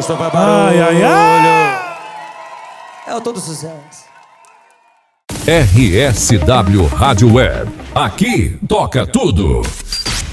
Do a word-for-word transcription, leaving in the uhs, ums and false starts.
só faz barulho. Ai, ai, ai. É o todo sucesso. R S W Rádio Web. Aqui toca tudo.